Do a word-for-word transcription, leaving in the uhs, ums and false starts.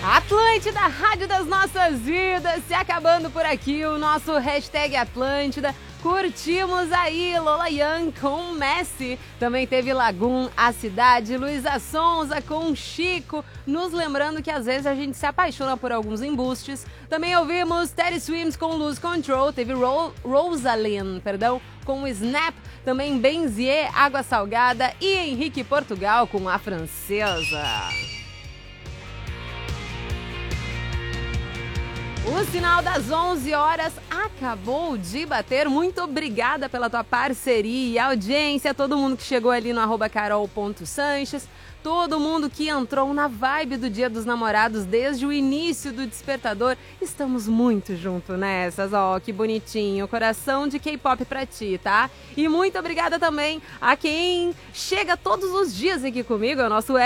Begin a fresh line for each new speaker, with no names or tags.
Atlântida, Rádio das Nossas Vidas, se acabando por aqui o nosso hashtag Atlântida. Curtimos aí Lola Young com Messi, também teve Lagoon, A Cidade, Luísa Sonza com Chico, nos lembrando que às vezes a gente se apaixona por alguns embustes. Também ouvimos Teddy Swims com Lose Control, teve Ro Rosaline, perdão, com Snap, também Benzier, Água Salgada e Henrique Portugal com A Francesa. O sinal das onze horas acabou de bater. Muito obrigada pela tua parceria e audiência. Todo mundo que chegou ali no arroba carol.sanches. Todo mundo que entrou na vibe do Dia dos Namorados desde o início do Despertador. Estamos muito juntos nessas. Ó, que bonitinho. Coração de K-pop pra ti, tá? E muito obrigada também a quem chega todos os dias aqui comigo. É o nosso